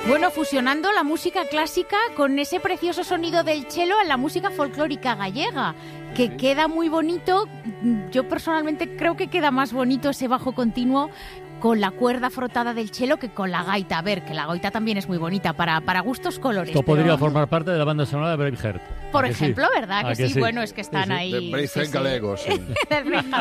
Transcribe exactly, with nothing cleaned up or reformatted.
Bueno, fusionando la música clásica con ese precioso sonido del cello en la música folclórica gallega, que sí. Queda muy bonito. Yo personalmente creo que queda más bonito ese bajo continuo con la cuerda frotada del cello que con la gaita. A ver, que la gaita también es muy bonita, para, para gustos colores. Esto pero... podría formar parte de la banda sonora de Braveheart. Por ejemplo, sí? ¿verdad? Que, que sí? sí, bueno, es que están sí, sí. ahí... De Braveheart sí, galego, sí. sí.